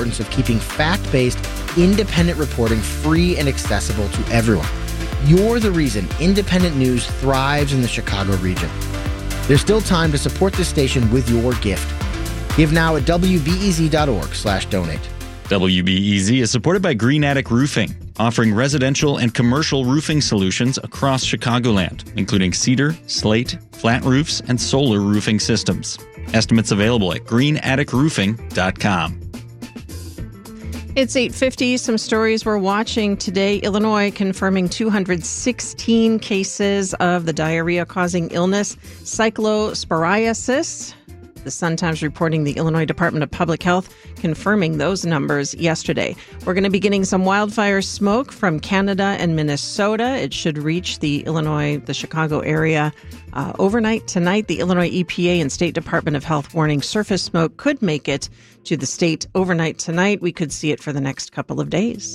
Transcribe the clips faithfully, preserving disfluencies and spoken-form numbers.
importance of keeping fact-based, independent reporting free and accessible to everyone. You're the reason independent news thrives in the Chicago region. There's still time to support this station with your gift. Give now at W B E Z dot org slash donate. W B E Z is supported by Green Attic Roofing, offering residential and commercial roofing solutions across Chicagoland, including cedar, slate, flat roofs, and solar roofing systems. Estimates available at green attic roofing dot com. It's eight fifty. Some stories we're watching today. Illinois confirming two hundred sixteen cases of the diarrhea-causing illness, cyclosporiasis. The Sun-Times reporting the Illinois Department of Public Health confirming those numbers yesterday. We're going to be getting some wildfire smoke from Canada and Minnesota. It should reach the Illinois, the Chicago area uh, overnight tonight. The Illinois E P A and State Department of Health warning surface smoke could make it to the state overnight tonight. We could see it for the next couple of days.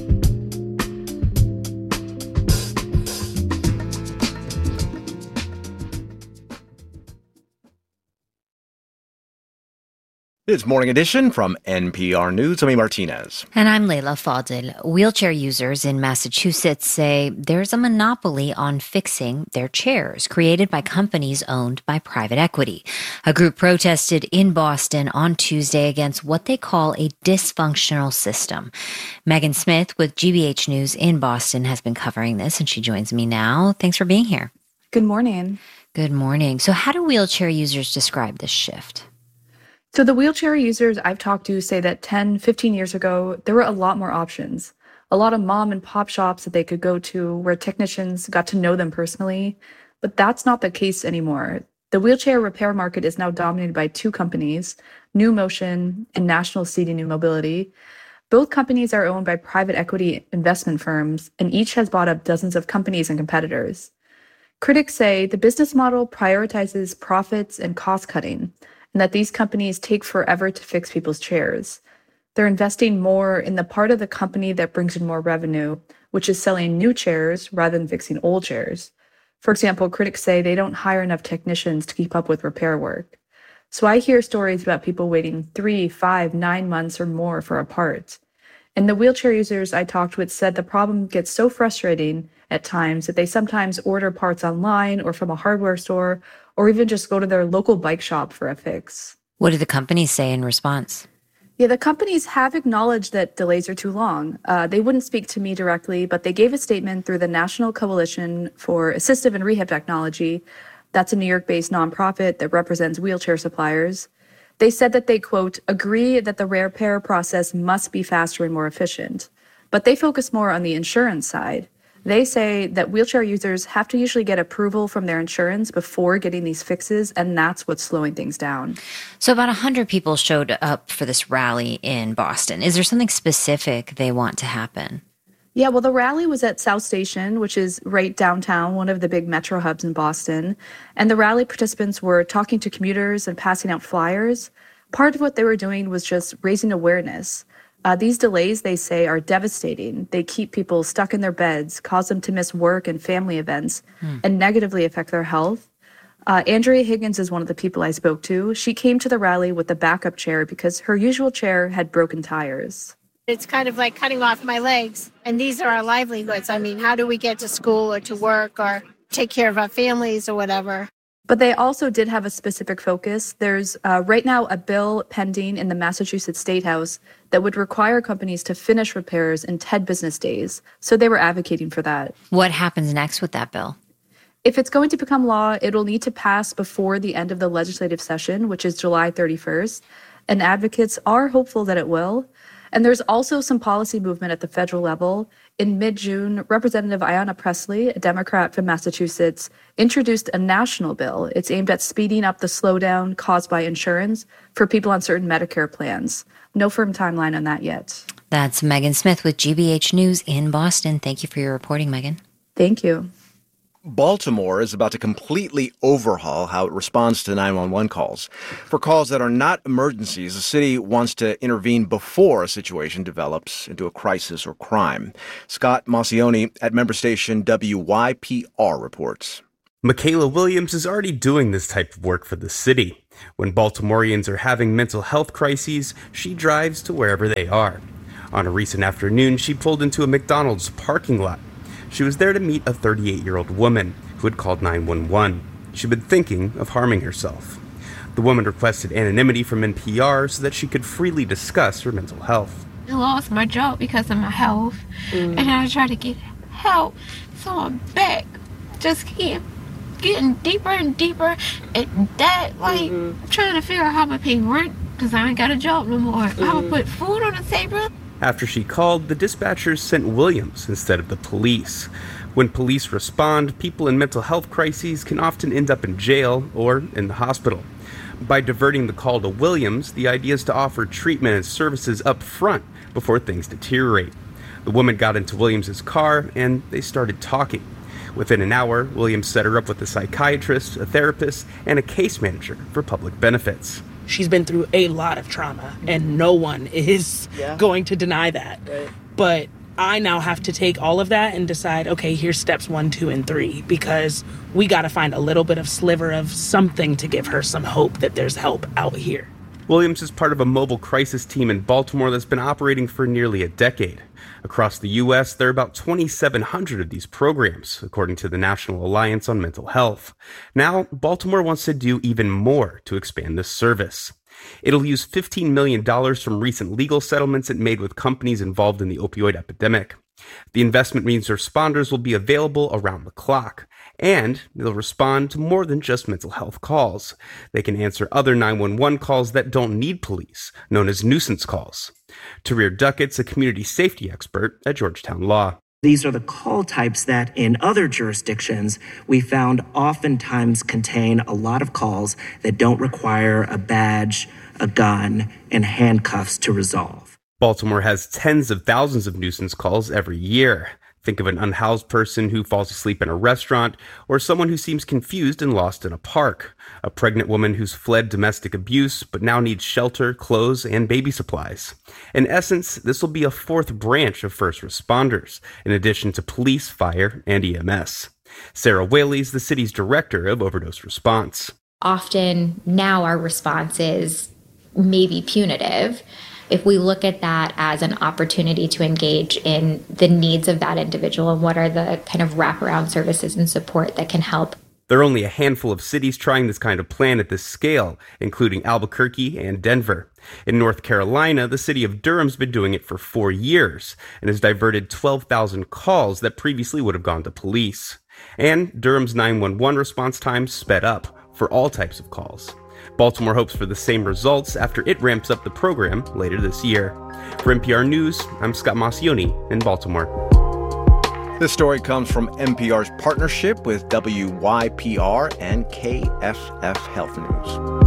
It's Morning Edition from N P R News. I'm Martinez. And I'm Leila Fadil. Wheelchair users in Massachusetts say there's a monopoly on fixing their chairs created by companies owned by private equity. A group protested in Boston on Tuesday against what they call a dysfunctional system. Megan Smith with G B H News in Boston has been covering this, and she joins me now. Thanks for being here. Good morning. Good morning. So how do wheelchair users describe this shift? So the wheelchair users I've talked to say that ten, fifteen years ago, there were a lot more options. A lot of mom and pop shops that they could go to where technicians got to know them personally. But that's not the case anymore. The wheelchair repair market is now dominated by two companies, New Motion and National Seating New Mobility. Both companies are owned by private equity investment firms, and each has bought up dozens of companies and competitors. Critics say the business model prioritizes profits and cost cutting, and that these companies take forever to fix people's chairs. They're investing more in the part of the company that brings in more revenue, which is selling new chairs rather than fixing old chairs. For example, critics say they don't hire enough technicians to keep up with repair work. So I hear stories about people waiting three, five, nine months or more for a part. And the wheelchair users I talked with said the problem gets so frustrating at times that they sometimes order parts online or from a hardware store, or even just go to their local bike shop for a fix. What do the companies say in response? Yeah, the companies have acknowledged that delays are too long. Uh, they wouldn't speak to me directly, but they gave a statement through the National Coalition for Assistive and Rehab Technology. That's a New York-based nonprofit that represents wheelchair suppliers. They said that they, quote, agree that the repair process must be faster and more efficient. But they focus more on the insurance side. They say that wheelchair users have to usually get approval from their insurance before getting these fixes, and that's what's slowing things down. So about one hundred people showed up for this rally in Boston. Is there something specific they want to happen? Yeah, well, the rally was at South Station, which is right downtown, one of the big metro hubs in Boston. And the rally participants were talking to commuters and passing out flyers. Part of what they were doing was just raising awareness. Uh, these delays, they say, are devastating. They keep people stuck in their beds, cause them to miss work and family events, hmm. and negatively affect their health. Uh, Andrea Higgins is one of the people I spoke to. She came to the rally with a backup chair because her usual chair had broken tires. It's kind of like cutting off my legs, and these are our livelihoods. I mean, how do we get to school or to work or take care of our families or whatever? But they also did have a specific focus. There's uh, right now a bill pending in the Massachusetts State House that would require companies to finish repairs in ten business days. So they were advocating for that. What happens next with that bill? If it's going to become law, it'll need to pass before the end of the legislative session, which is July thirty-first. And advocates are hopeful that it will. And there's also some policy movement at the federal level. In mid-June, Representative Ayanna Pressley, a Democrat from Massachusetts, introduced a national bill. It's aimed at speeding up the slowdown caused by insurance for people on certain Medicare plans. No firm timeline on that yet. That's Megan Smith with G B H News in Boston. Thank you for your reporting, Megan. Thank you. Baltimore is about to completely overhaul how it responds to nine one one calls. For calls that are not emergencies, the city wants to intervene before a situation develops into a crisis or crime. Scott Maucione at member station W Y P R reports. Michaela Williams is already doing this type of work for the city. When Baltimoreans are having mental health crises, she drives to wherever they are. On a recent afternoon, she pulled into a McDonald's parking lot. She was there to meet a thirty-eight-year-old woman who had called nine one one. She'd been thinking of harming herself. The woman requested anonymity from N P R so that she could freely discuss her mental health. I lost my job because of my health, mm. and I tried to get help, so I'm back. Just keep getting deeper and deeper in debt, like mm-hmm. trying to figure out how to pay rent because I ain't got a job no more. Mm-hmm. How to put food on the table. After she called, the dispatchers sent Williams instead of the police. When police respond, people in mental health crises can often end up in jail or in the hospital. By diverting the call to Williams, the idea is to offer treatment and services up front before things deteriorate. The woman got into Williams' car and they started talking. Within an hour, Williams set her up with a psychiatrist, a therapist, and a case manager for public benefits. She's been through a lot of trauma, and no one is yeah. going to deny that. Right. But I now have to take all of that and decide, okay, here's steps one, two, and three, because we got to find a little bit of sliver of something to give her some hope that there's help out here. Williams is part of a mobile crisis team in Baltimore that's been operating for nearly a decade. Across the U S, there are about twenty-seven hundred of these programs, according to the National Alliance on Mental Health. Now, Baltimore wants to do even more to expand this service. It'll use fifteen million dollars from recent legal settlements it made with companies involved in the opioid epidemic. The investment means responders will be available around the clock, and they'll respond to more than just mental health calls. They can answer other nine one one calls that don't need police, known as nuisance calls. Tarir Duckett's a community safety expert at Georgetown Law. These are the call types that in other jurisdictions we found oftentimes contain a lot of calls that don't require a badge, a gun, and handcuffs to resolve. Baltimore has tens of thousands of nuisance calls every year. Think of an unhoused person who falls asleep in a restaurant, or someone who seems confused and lost in a park, a pregnant woman who's fled domestic abuse but now needs shelter, clothes, and baby supplies. In essence, this will be a fourth branch of first responders, in addition to police, fire, and E M S. Sarah Whaley is the city's director of overdose response. Often now our response is maybe punitive. If we look at that as an opportunity to engage in the needs of that individual and what are the kind of wraparound services and support that can help. There are only a handful of cities trying this kind of plan at this scale, including Albuquerque and Denver. In North Carolina, the city of Durham's been doing it for four years and has diverted twelve thousand calls that previously would have gone to police. And Durham's nine one one response times sped up for all types of calls. Baltimore hopes for the same results after it ramps up the program later this year. For N P R News, I'm Scott Maucione in Baltimore. This story comes from N P R's partnership with W Y P R and K F F Health News.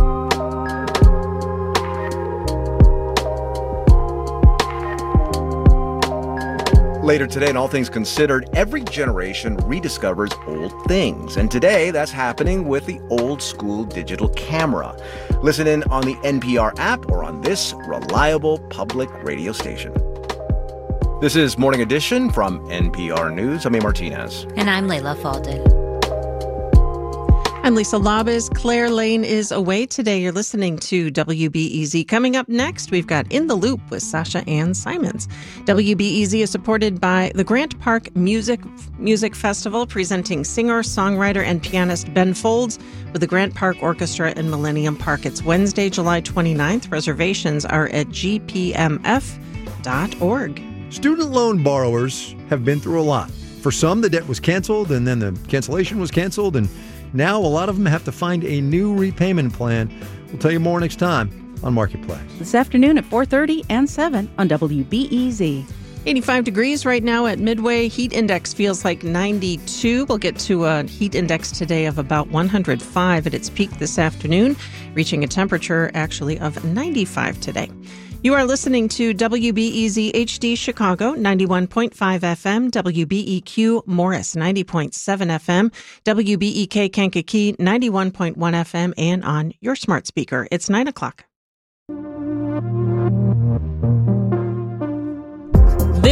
Later today, in All Things Considered, every generation rediscovers old things. And today, that's happening with the old school digital camera. Listen in on the N P R app or on this reliable public radio station. This is Morning Edition from N P R News. I'm A. Martinez. And I'm Layla Faldin. I'm Lisa Labas. Claire Lane is away today. You're listening to W B E Z. Coming up next, we've got In the Loop with Sasha Ann Simons. W B E Z is supported by the Grant Park Music Music Festival, presenting singer, songwriter, and pianist Ben Folds with the Grant Park Orchestra in Millennium Park. It's Wednesday, July twenty-ninth. Reservations are at g p m f dot org. Student loan borrowers have been through a lot. For some, the debt was canceled, and then the cancellation was canceled, and now a lot of them have to find a new repayment plan. We'll tell you more next time on Marketplace. This afternoon at four thirty and seven on W B E Z. eighty-five degrees right now at Midway. Heat index feels like ninety-two. We'll get to a heat index today of about one hundred five at its peak this afternoon, reaching a temperature actually of ninety-five today. You are listening to W B E Z H D Chicago, ninety-one point five F M, W B E Q Morris, ninety point seven F M, W B E K Kankakee, ninety-one point one F M, and on your smart speaker. It's nine o'clock. This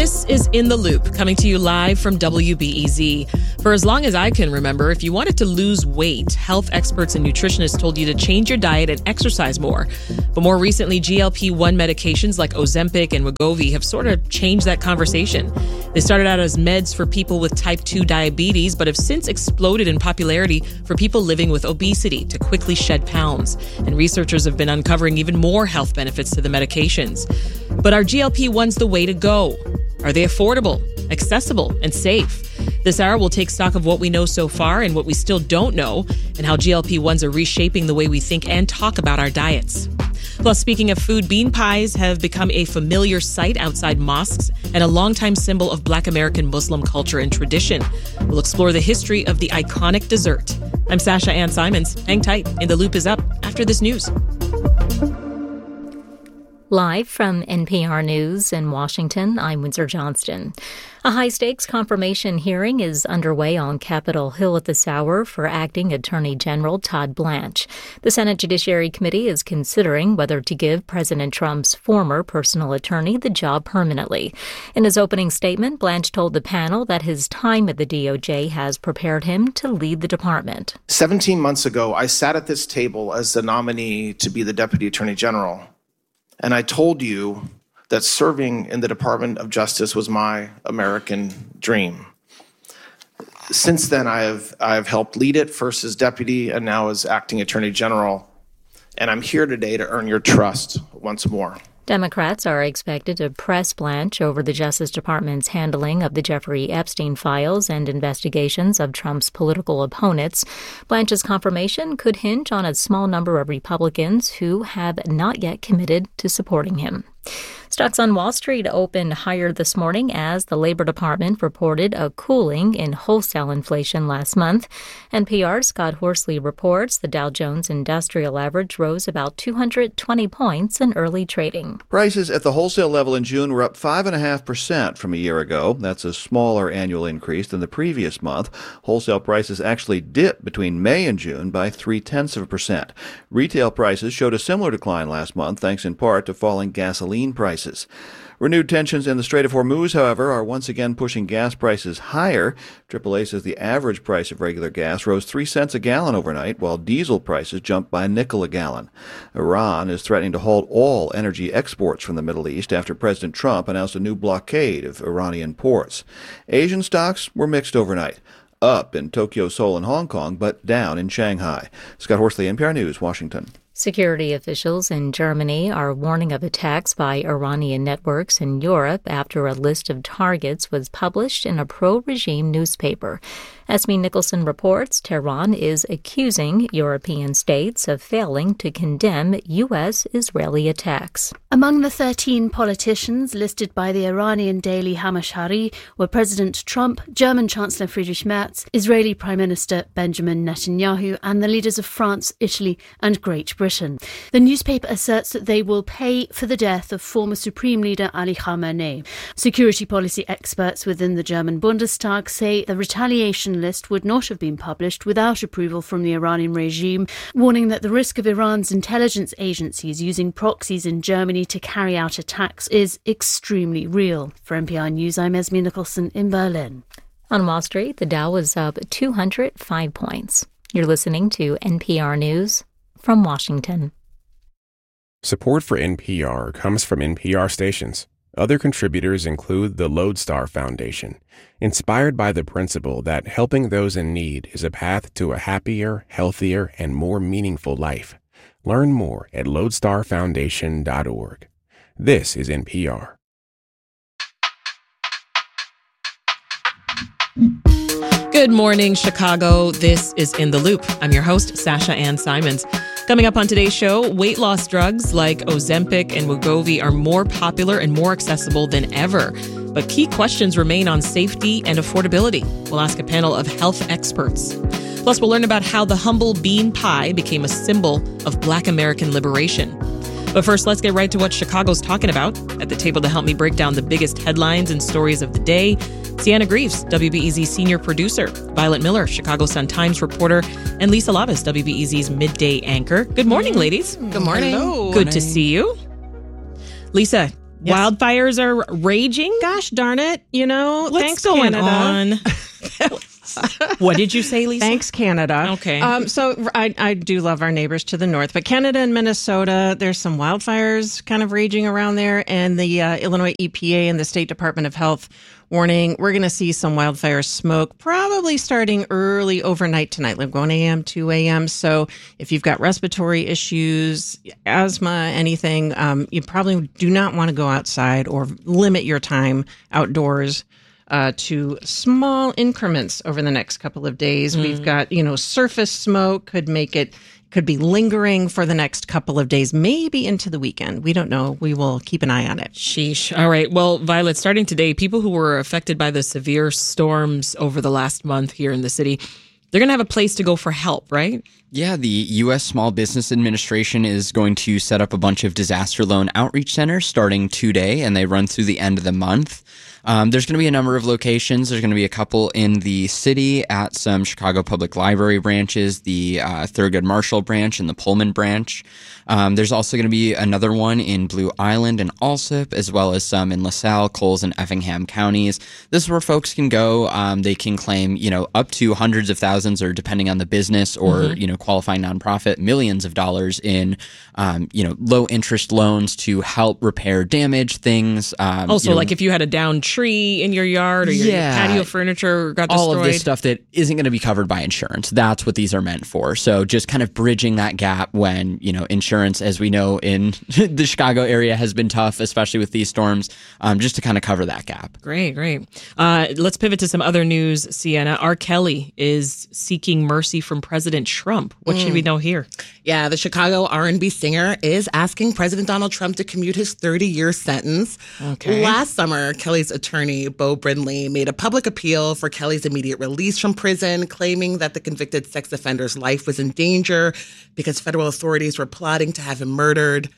This is In the Loop, coming to you live from W B E Z. For as long as I can remember, if you wanted to lose weight, health experts and nutritionists told you to change your diet and exercise more. But more recently, G L P one medications like Ozempic and Wegovy have sort of changed that conversation. They started out as meds for people with type two diabetes, but have since exploded in popularity for people living with obesity to quickly shed pounds. And researchers have been uncovering even more health benefits to the medications. But are G L P ones the way to go? Are they affordable, accessible, and safe? This hour will take stock of what we know so far and what we still don't know, and how G L P ones are reshaping the way we think and talk about our diets. Plus, speaking of food, bean pies have become a familiar sight outside mosques and a longtime symbol of Black American Muslim culture and tradition. We'll explore the history of the iconic dessert. I'm Sasha Ann Simons. Hang tight. In the Loop is up after this news. Live from N P R News in Washington, I'm Windsor Johnston. A high-stakes confirmation hearing is underway on Capitol Hill at this hour for Acting Attorney General Todd Blanche. The Senate Judiciary Committee is considering whether to give President Trump's former personal attorney the job permanently. In his opening statement, Blanche told the panel that his time at the D O J has prepared him to lead the department. Seventeen months ago, I sat at this table as the nominee to be the Deputy Attorney General. And I told you that serving in the Department of Justice was my American dream. Since then, I have I have helped lead it, first as deputy and now as acting attorney general. And I'm here today to earn your trust once more. Democrats are expected to press Blanche over the Justice Department's handling of the Jeffrey Epstein files and investigations of Trump's political opponents. Blanche's confirmation could hinge on a small number of Republicans who have not yet committed to supporting him. Stocks on Wall Street opened higher this morning as the Labor Department reported a cooling in wholesale inflation last month. N P R's Scott Horsley reports the Dow Jones Industrial Average rose about two hundred twenty points in early trading. Prices at the wholesale level in June were up five point five percent from a year ago. That's a smaller annual increase than the previous month. Wholesale prices actually dipped between May and June by three-tenths of a percent. Retail prices showed a similar decline last month, thanks in part to falling gasoline prices. Renewed tensions in the Strait of Hormuz, however, are once again pushing gas prices higher. triple A says the average price of regular gas rose three cents a gallon overnight, while diesel prices jumped by a nickel a gallon. Iran is threatening to halt all energy exports from the Middle East after President Trump announced a new blockade of Iranian ports. Asian stocks were mixed overnight. Up in Tokyo, Seoul, and Hong Kong, but down in Shanghai. Scott Horsley, N P R News, Washington. Security officials in Germany are warning of attacks by Iranian networks in Europe after a list of targets was published in a pro-regime newspaper. Esme Nicholson reports Tehran is accusing European states of failing to condemn U S-Israeli attacks. Among the thirteen politicians listed by the Iranian daily Hamashari were President Trump, German Chancellor Friedrich Merz, Israeli Prime Minister Benjamin Netanyahu, and the leaders of France, Italy, and Great Britain. The newspaper asserts that they will pay for the death of former Supreme Leader Ali Khamenei. Security policy experts within the German Bundestag say the retaliation list would not have been published without approval from the Iranian regime, warning that the risk of Iran's intelligence agencies using proxies in Germany to carry out attacks is extremely real. For N P R News, I'm Esme Nicholson in Berlin. On Wall Street, the Dow was up two hundred five points. You're listening to N P R News from Washington. Support for N P R comes from N P R stations. Other contributors include the Lodestar Foundation, inspired by the principle that helping those in need is a path to a happier, healthier, and more meaningful life. Learn more at lodestar foundation dot org. This is N P R. Good morning, Chicago. This is In the Loop. I'm your host, Sasha Ann Simons. Coming up on today's show, weight loss drugs like Ozempic and Wegovy are more popular and more accessible than ever. But key questions remain on safety and affordability. We'll ask a panel of health experts. Plus, we'll learn about how the humble bean pie became a symbol of Black American liberation. But first, let's get right to what Chicago's talking about. At the table to help me break down the biggest headlines and stories of the day, Sienna Greaves, W B E Z senior producer, Violet Miller, Chicago Sun-Times reporter, and Lisa Lavas, W B E Z's midday anchor. Good morning, ladies. Good morning. Hello. Good to see you. Lisa, Yes. Wildfires are raging? Gosh darn it. You know, What's thanks, going Canada. on? What did you say, Lisa? Thanks, Canada. Okay. Um, so I, I do love our neighbors to the north, but Canada and Minnesota, there's some wildfires kind of raging around there, and the uh, Illinois E P A and the State Department of Health warning we're going to see some wildfire smoke probably starting early overnight tonight, like one a.m., two a.m. So if you've got respiratory issues, asthma, anything, um, you probably do not want to go outside or limit your time outdoors uh, to small increments over the next couple of days. Mm. We've got, you know, surface smoke could make it could be lingering for the next couple of days, maybe into the weekend. We don't know. We will keep an eye on it. Sheesh. All right. Well, Violet, starting today, people who were affected by the severe storms over the last month here in the city, they're going to have a place to go for help, right? Yeah, the U S Small Business Administration is going to set up a bunch of disaster loan outreach centers starting today, and they run through the end of the month. Um, there's going to be a number of locations. There's going to be a couple in the city at some Chicago Public Library branches, the uh, Thurgood Marshall branch and the Pullman branch. Um, there's also going to be another one in Blue Island and Alsip, as well as some in LaSalle, Coles, and Effingham counties. This is where folks can go. Um, they can claim, you know, up to hundreds of thousands, or depending on the business or, mm-hmm. you know, qualifying nonprofit, millions of dollars in, um, you know, low interest loans to help repair damaged things. Um, also, you know, like if you had a down tree in your yard or your yeah, patio furniture got destroyed. All of this stuff that isn't going to be covered by insurance. That's what these are meant for. So just kind of bridging that gap when, you know, insurance, as we know in the Chicago area, has been tough, especially with these storms, um, just to kind of cover that gap. Great, great. Uh, let's pivot to some other news, Sienna. R. Kelly is seeking mercy from President Trump. What mm. should we know here? Yeah, the Chicago R and B singer is asking President Donald Trump to commute his thirty-year sentence. Okay. Last summer, Kelly's attorney, Bo Brindley, made a public appeal for Kelly's immediate release from prison, claiming that the convicted sex offender's life was in danger because federal authorities were plotting to have him murdered.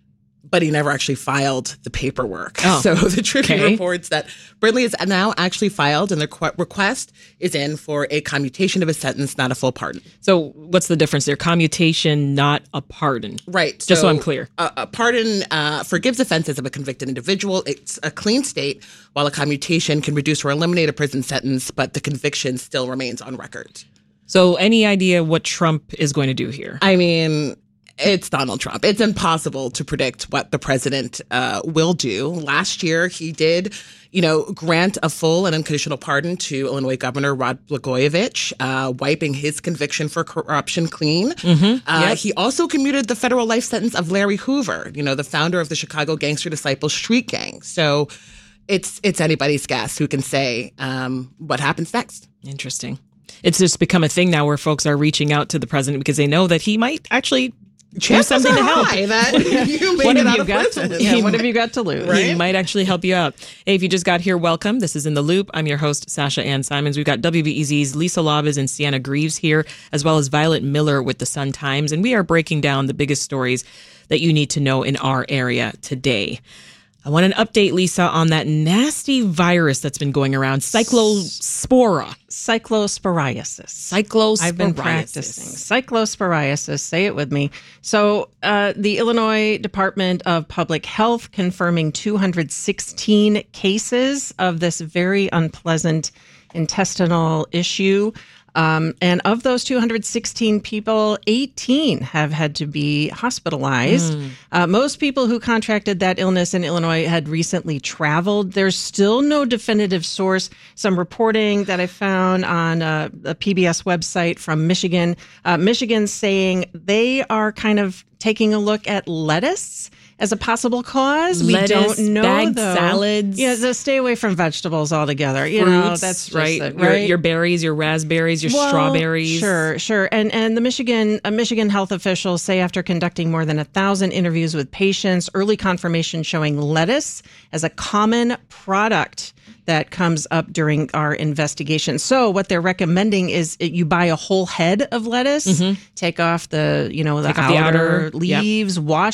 But he never actually filed the paperwork. Oh, so the Tribune okay. reports that Brindley is now actually filed, and the qu- request is in for a commutation of a sentence, not a full pardon. So what's the difference there? Commutation, not a pardon. Right. Just so, so I'm clear. A, a pardon uh, forgives offenses of a convicted individual. It's a clean state, while a commutation can reduce or eliminate a prison sentence, but the conviction still remains on record. So any idea what Trump is going to do here? I mean... It's Donald Trump. It's impossible to predict what the president uh, will do. Last year, he did, you know, grant a full and unconditional pardon to Illinois Governor Rod Blagojevich, uh, wiping his conviction for corruption clean. Mm-hmm. Uh, yep. He also commuted the federal life sentence of Larry Hoover, you know, the founder of the Chicago Gangster Disciples Street Gang. So it's it's anybody's guess who can say um, what happens next. Interesting. It's just become a thing now where folks are reaching out to the president because they know that he might actually do something to help. That you made what it have out you of got prison. to, Yeah, what have you got to lose? Right? He might actually help you out. Hey, if you just got here, welcome. This is In the Loop. I'm your host, Sasha Ann Simons. We've got W B E Z's Lisa Labas and Sienna Greaves here, as well as Violet Miller with the Sun Times. And we are breaking down the biggest stories that you need to know in our area today. I want an update, Lisa, on that nasty virus that's been going around, cyclospora. Cyclosporiasis. Cyclosporiasis. I've been practicing. Cyclosporiasis. Say it with me. So uh, the Illinois Department of Public Health confirming two hundred sixteen cases of this very unpleasant intestinal issue. Um, and of those two hundred sixteen people, eighteen have had to be hospitalized. Mm. Uh, most people who contracted that illness in Illinois had recently traveled. There's still no definitive source. Some reporting that I found on uh, a P B S website from Michigan. Uh, Michigan saying they are kind of taking a look at lettuce as a possible cause. Lettuce, we don't know, bagged though. salads. Yeah, so stay away from vegetables altogether. You Fruits, know, that's just right. it, Your, right. your berries, your raspberries, your Well, strawberries. Sure, sure. And and the Michigan uh, Michigan health officials say after conducting more than a thousand interviews with patients, early confirmation showing lettuce as a common product that comes up during our investigation. So what they're recommending is it, you buy a whole head of lettuce, mm-hmm. take off the, you know, the outer, the outer leaves, yep. wash it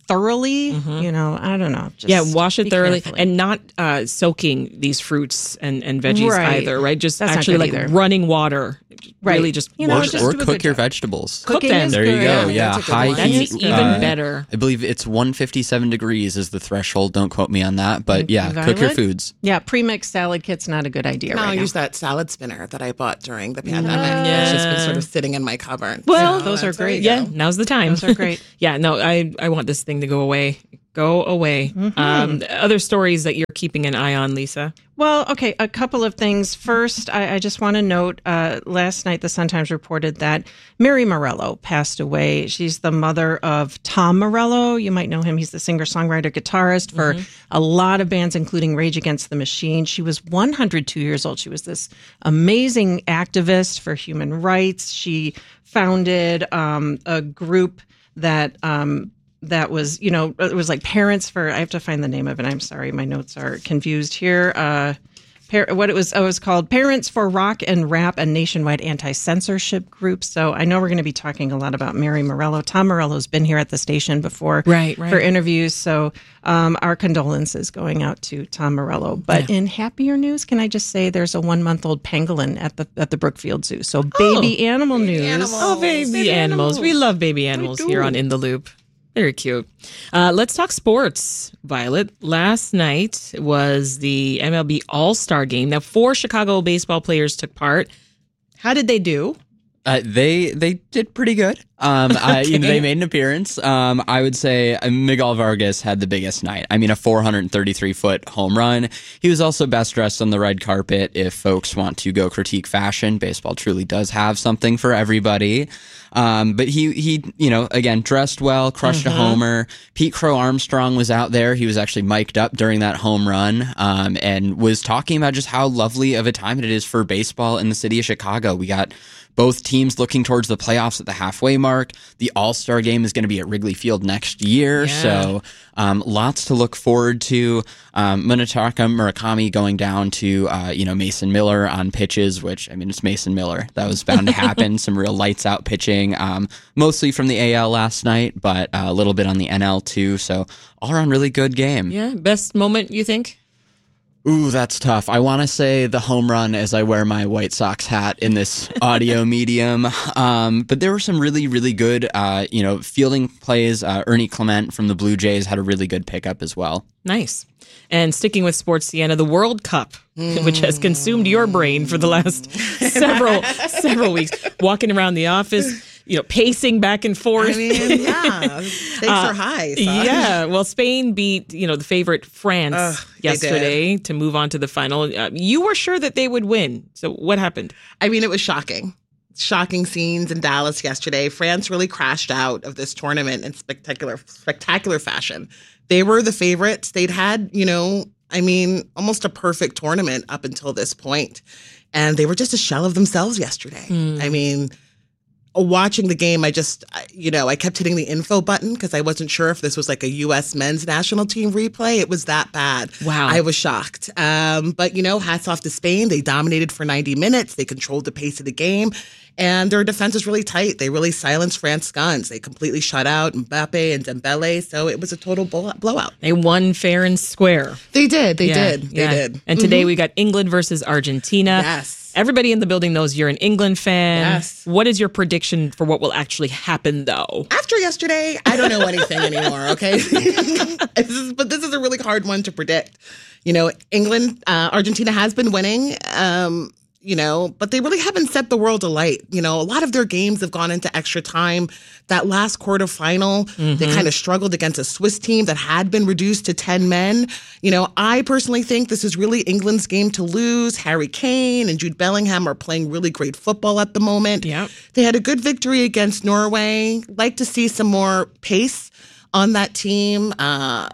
thoroughly. Mhm. You know, I don't know. Just yeah, wash it be thoroughly carefully. and not uh, soaking these fruits and, and veggies Right. either, right? Just That's not actually good like either. running water. Right. Really just You know, wash just it. or do a cook good your job. vegetables. Cooking them. is There you good. go. Yeah, Yeah, that's a good high one. That's heat. even uh, better. I believe it's one fifty-seven degrees is the threshold. Don't quote me on that, but yeah, cook your Violet? foods. Yeah, pre-mixed salad kit's not a good idea No, right I now. use that salad spinner that I bought during the pandemic. Yeah. It's just been sort of sitting in my cupboard. Well, So those are that's- there great. you Yeah, go. now's the time. Those are great. yeah, no, I, I want this thing to go away. Go away. Mm-hmm. Um, other stories that you're keeping an eye on, Lisa? Well, okay, a couple of things. First, I, I just want to note, uh, last night the Sun-Times reported that Mary Morello passed away. She's the mother of Tom Morello. You might know him. He's the singer-songwriter, guitarist for a lot of bands, including Rage Against the Machine. She was one hundred two years old. She was this amazing activist for human rights. She founded um, a group that... Um, that was, you know, it was like Parents for, I have to find the name of it. I'm sorry, my notes are confused here. Uh, par- what it was, oh, it was called Parents for Rock and Rap, a nationwide anti-censorship group. So I know we're going to be talking a lot about Mary Morello. Tom Morello's been here at the station before Right, right. for interviews. So um, our condolences going out to Tom Morello. But in happier news, can I just say there's a one-month-old pangolin at the at the Brookfield Zoo. So baby animal news. Oh, baby, animals. We love baby animals here on In the Loop. Very cute. Uh, let's talk sports, Violet. Last night was the M L B All-Star Game. Now, four Chicago baseball players took part. How did they do? Uh, they they did pretty good. Um, I, you know, they made an appearance. Um, I would say uh, Miguel Vargas had the biggest night. I mean, a four hundred thirty-three foot home run. He was also best dressed on the red carpet. If folks want to go critique fashion, baseball truly does have something for everybody. Um, but he he you know again dressed well, crushed Mm-hmm. a homer. Pete Crow Armstrong was out there. He was actually mic'd up during that home run, um, and was talking about just how lovely of a time it is for baseball in the city of Chicago. We got both teams looking towards the playoffs at the halfway mark. The All-Star game is going to be at Wrigley Field next year. Yeah. So um, lots to look forward to. Um, Munetaka Murakami going down to, uh, you know, Mason Miller on pitches, which, I mean, it's Mason Miller. That was bound to happen. Some real lights-out pitching, um, mostly from the A L last night, but uh, a little bit on the N L too. So all around really good game. Yeah, best moment, you think? Ooh, that's tough. I want to say the home run as I wear my White Sox hat in this audio medium. Um, but there were some really, really good, uh, you know, fielding plays. Uh, Ernie Clement from the Blue Jays had a really good pickup as well. Nice. And sticking with sports, Sienna, the World Cup, mm. which has consumed your brain for the last several several weeks, walking around the office, you know, pacing back and forth. I mean, yeah, stakes Uh, are high. So. Yeah, well, Spain beat, you know, the favorite France Ugh, they yesterday to move on to the final. Uh, you were sure that they would win. So what happened? I mean, it was shocking. Shocking scenes in Dallas yesterday. France really crashed out of this tournament in spectacular, spectacular fashion. They were the favorites. They'd had, you know, I mean, almost a perfect tournament up until this point. And they were just a shell of themselves yesterday. Mm. I mean, watching the game, I just, you know, I kept hitting the info button because I wasn't sure if this was like a U S men's national team replay. It was that bad. Wow. I was shocked. Um, but, you know, hats off to Spain. They dominated for ninety minutes. They controlled the pace of the game. And their defense was really tight. They really silenced France's guns. They completely shut out Mbappe and Dembele. So it was a total blow- blowout. They won fair and square. They did. They Yeah, did. They yeah. did. And today Mhm. we got England versus Argentina. Yes. Everybody in the building knows you're an England fan. Yes. What is your prediction for what will actually happen, though? After yesterday, I don't know anything anymore, okay? This is- but this is a really hard one to predict. You know, England, uh, Argentina has been winning, um, you know, but they really haven't set the world alight. You know, a lot of their games have gone into extra time. That last quarterfinal, Mm-hmm. they kind of struggled against a Swiss team that had been reduced to ten men. You know, I personally think this is really England's game to lose. Harry Kane and Jude Bellingham are playing really great football at the moment. Yeah. They had a good victory against Norway. Like to see some more pace on that team. Uh,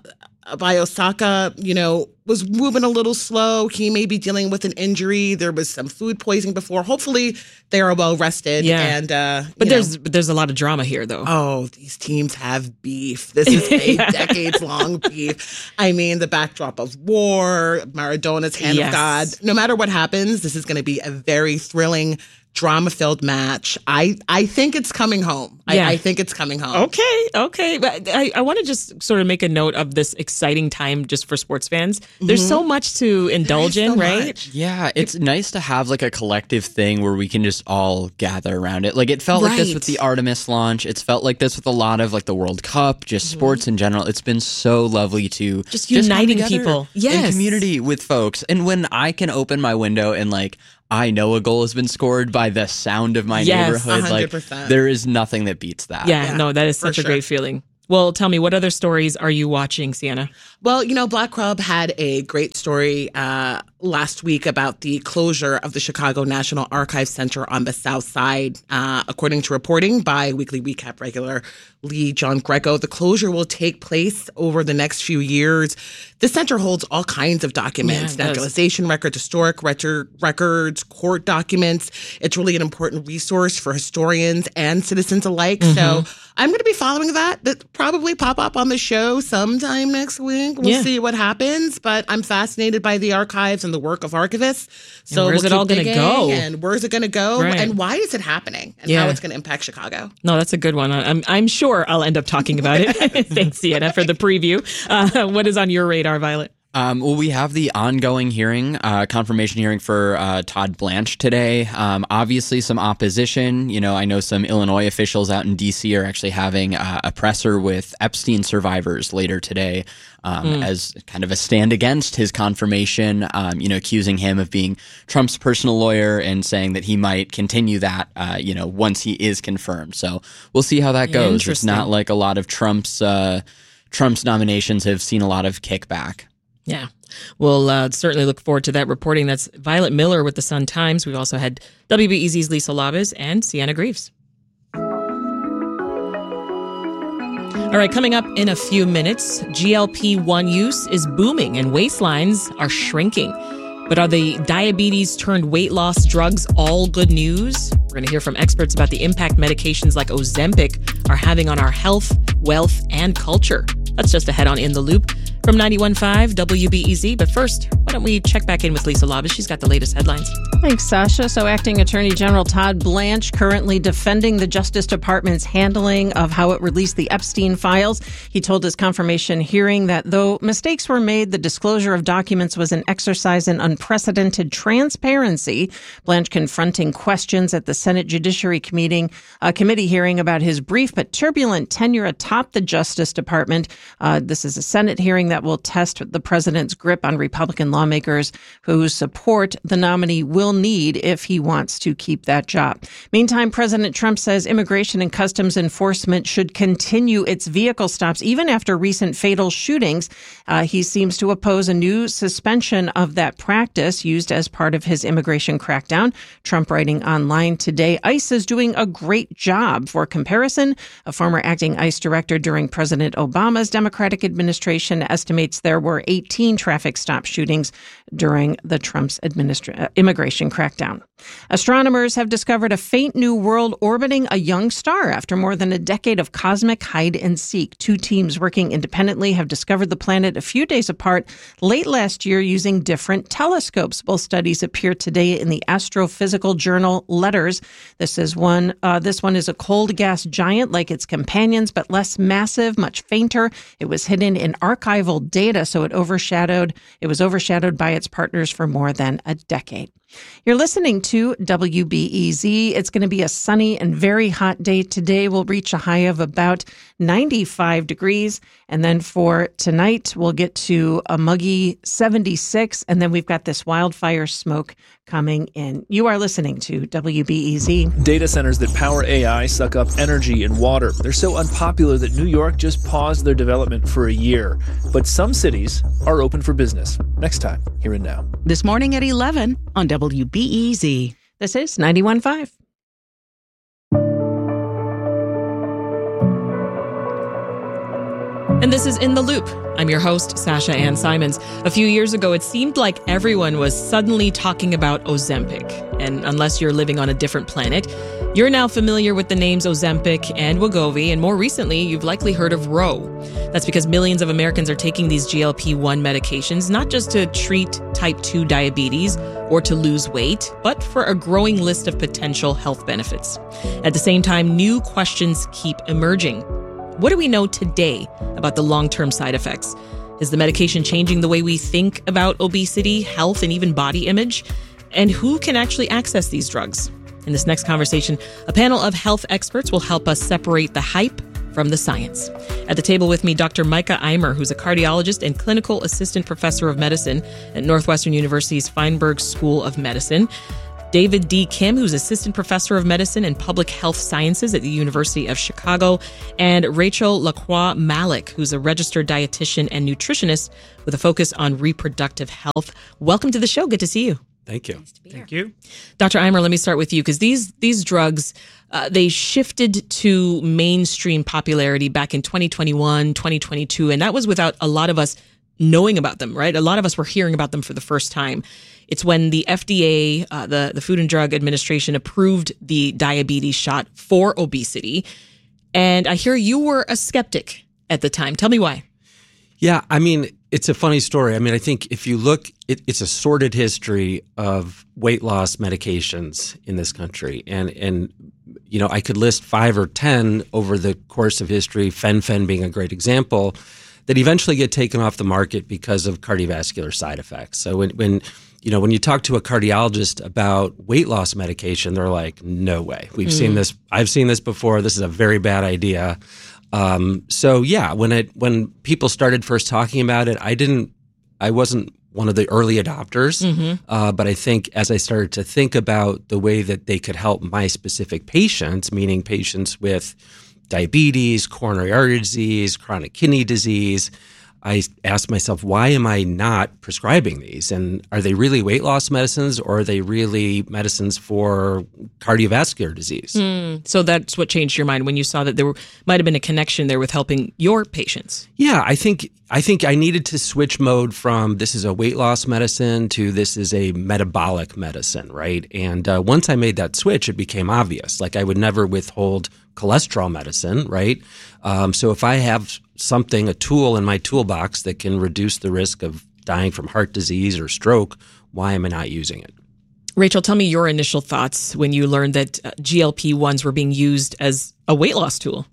Bayosaka, you know, was moving a little slow. He may be dealing with an injury. There was some food poisoning before. Hopefully, they are well rested. Yeah. And uh, But you there's know, but there's a lot of drama here, though. oh, these teams have beef. This is a Yeah. decades long beef. I mean, the backdrop of war, Maradona's hand Yes. of God. No matter what happens, this is going to be a very thrilling drama-filled match. I, I think it's coming home. Yeah. I, I think it's coming home. Okay, okay. But I, I want to just sort of make a note of this exciting time just for sports fans. There's Mhm. so much to indulge in, so right? much. Yeah, it's nice to have like a collective thing where we can just all gather around it. Like it felt like this Right. with the Artemis launch. It's felt like this with a lot of like the World Cup, just sports in general. It's been so lovely to Just come uniting together people. in Yes. community with folks. And when I can open my window and like I know a goal has been scored by the sound of my Yes, neighborhood, one hundred like percent. there is nothing that beats that. Yeah, Yeah, no, that is for such a sure. great feeling. Well, tell me, what other stories are you watching, Sienna? Well, you know, Black Club had a great story uh, last week about the closure of the Chicago National Archives Center on the South Side. Uh, according to reporting by Weekly Recap regular Lee John Greco, the closure will take place over the next few years. The center holds all kinds of documents, Yeah, it does. naturalization records, historic record, records, court documents. It's really an important resource for historians and citizens alike. Mm-hmm. So I'm going to be following that. That probably pop up on the show sometime next week. We'll Yeah. see what happens. But I'm fascinated by the archives and the work of archivists. So where's we'll it all keep gonna digging, go? And where's it going to go? Right. And why is it happening? And Yeah. how it's going to impact Chicago. No, that's a good one. I'm, I'm sure I'll end up talking about it. Thanks, Sienna, for the preview. Uh, what is on your radar, Violet? Um, well, we have the ongoing hearing, uh, confirmation hearing for uh, Todd Blanche today. Um, obviously, some opposition. You know, I know some Illinois officials out in D C are actually having uh, a presser with Epstein survivors later today um, Mm. as kind of a stand against his confirmation, um, you know, accusing him of being Trump's personal lawyer and saying that he might continue that, uh, you know, once he is confirmed. So we'll see how that goes. It's Interesting. not like a lot of Trump's, uh, Trump's nominations have seen a lot of kickback. Yeah, we'll uh, certainly look forward to that reporting. That's Violet Miller with the Sun-Times. We've also had W B E Z's Lisa Labas and Sienna Greaves. All right, coming up in a few minutes, G L P one use is booming and waistlines are shrinking. But are the diabetes turned weight loss drugs all good news? We're going to hear from experts about the impact medications like Ozempic are having on our health, wealth, and culture. That's just ahead on In the Loop from ninety-one point five W B E Z. But first, why don't we check back in with Lisa Labas? She's got the latest headlines. Thanks, Sasha. So Acting Attorney General Todd Blanche currently defending the Justice Department's handling of how it released the Epstein files. He told his confirmation hearing that though mistakes were made, the disclosure of documents was an exercise in unprecedented transparency. Blanche confronting questions at the Senate Judiciary Committee, uh, committee hearing about his brief but turbulent tenure atop the Justice Department. Uh, this is a Senate hearing that will test the president's grip on Republican lawmakers whose support the nominee will need if he wants to keep that job. Meantime, President Trump says Immigration and Customs Enforcement should continue its vehicle stops even after recent fatal shootings. Uh, he seems to oppose a new suspension of that practice used as part of his immigration crackdown. Trump writing online today, ICE is doing a great job. For comparison, a former acting ICE director during President Obama's Democratic administration estimates there were eighteen traffic stop shootings during the Trump's administra- uh, immigration crackdown. Astronomers have discovered a faint new world orbiting a young star after more than a decade of cosmic hide and seek. Two teams working independently have discovered the planet a few days apart late last year using different telescopes. Both studies appear today in the astrophysical journal Letters. This is one. Uh, this one is a cold gas giant like its companions, but less massive, much fainter. It was hidden in archival data, so it overshadowed. It was overshadowed by its partners for more than a decade. You're listening to W B E Z. It's going to be a sunny and very hot day today. We'll reach a high of about ninety-five degrees. And then for tonight, we'll get to a muggy seventy-six. And then we've got this wildfire smoke coming in. You are listening to W B E Z. Data centers that power A I suck up energy and water. They're so unpopular that New York just paused their development for a year. But some cities are open for business. Next time, here and now. This morning at eleven on W B E Z. This is ninety-one point five. And this is In the Loop. I'm your host, Sasha Ann Simons. A few years ago, it seemed like everyone was suddenly talking about Ozempic. And unless you're living on a different planet, You're now familiar with the names Ozempic and Wegovy, and more recently, you've likely heard of Roe. That's because millions of Americans are taking these G L P one medications, not just to treat type two diabetes or to lose weight, but for a growing list of potential health benefits. At the same time, new questions keep emerging. What do we know today about the long-term side effects? Is the medication changing the way we think about obesity, health, and even body image? And who can actually access these drugs? In this next conversation, a panel of health experts will help us separate the hype from the science. At the table with me, Doctor Micah Eimer, who's a cardiologist and clinical assistant professor of medicine at Northwestern University's Feinberg School of Medicine. David D. Kim, who's assistant professor of medicine and public health sciences at the University of Chicago. And Rachel Lacroix Malik, who's a registered dietitian and nutritionist with a focus on reproductive health. Welcome to the show. Good to see you. Thank you. Nice Thank you. Doctor Eimer, let me start with you, because these these drugs, uh, they shifted to mainstream popularity back in twenty twenty-one, twenty twenty-two, and that was without a lot of us knowing about them, right? A lot of us were hearing about them for the first time. It's when the F D A, uh, the, the Food and Drug Administration, approved the diabetes shot for obesity. And I hear you were a skeptic at the time. Tell me why. Yeah, I mean, it's a funny story. I mean, I think if you look, it, it's a sordid history of weight loss medications in this country. And, and you know, I could list five or ten over the course of history, Fen-Phen being a great example, that eventually get taken off the market because of cardiovascular side effects. So when, when you know, when you talk to a cardiologist about weight loss medication, they're like, no way. We've mm. seen this. I've seen this before. This is a very bad idea. Um, so yeah, when it, when people started first talking about it, I didn't, I wasn't one of the early adopters. Mm-hmm. Uh, but I think as I started to think about the way that they could help my specific patients, meaning patients with diabetes, coronary artery disease, chronic kidney disease, I asked myself, why am I not prescribing these? And are they really weight loss medicines, or are they really medicines for cardiovascular disease? Mm, so that's what changed your mind when you saw that there were, might have been a connection there with helping your patients. Yeah, I think I think I needed to switch mode from this is a weight loss medicine to this is a metabolic medicine, right? And uh, once I made that switch, it became obvious. Like I would never withhold cholesterol medicine, right? Um, so if I have something, a tool in my toolbox that can reduce the risk of dying from heart disease or stroke, why am I not using it? Rachel, tell me your initial thoughts when you learned that uh, G L P ones were being used as a weight loss tool.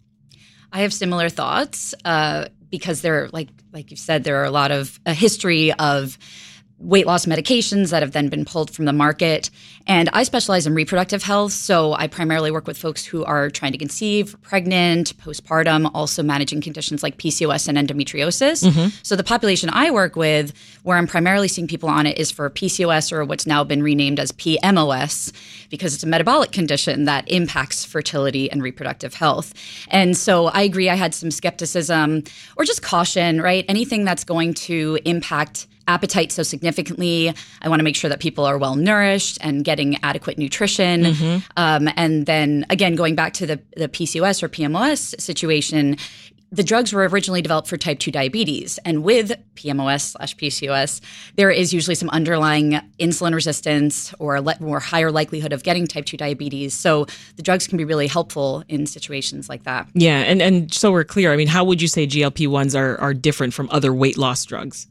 I have similar thoughts uh, because there, like like you said, there are a lot of a history of weight loss medications that have then been pulled from the market. And I specialize in reproductive health, so I primarily work with folks who are trying to conceive, pregnant, postpartum, also managing conditions like P C O S and endometriosis. Mm-hmm. So the population I work with, where I'm primarily seeing people on it, is for P C O S, or what's now been renamed as P M O S, because it's a metabolic condition that impacts fertility and reproductive health. And so I agree, I had some skepticism or just caution, right? Anything that's going to impact appetite so significantly, I want to make sure that people are well nourished and getting adequate nutrition. Mm-hmm. Um, and then again, going back to the, the P C O S or P M O S situation, the drugs were originally developed for type two diabetes. And with P M O S slash P C O S, there is usually some underlying insulin resistance or a le- more higher likelihood of getting type two diabetes. So the drugs can be really helpful in situations like that. Yeah. And, and so we're clear, I mean, how would you say G L P ones are, are different from other weight loss drugs?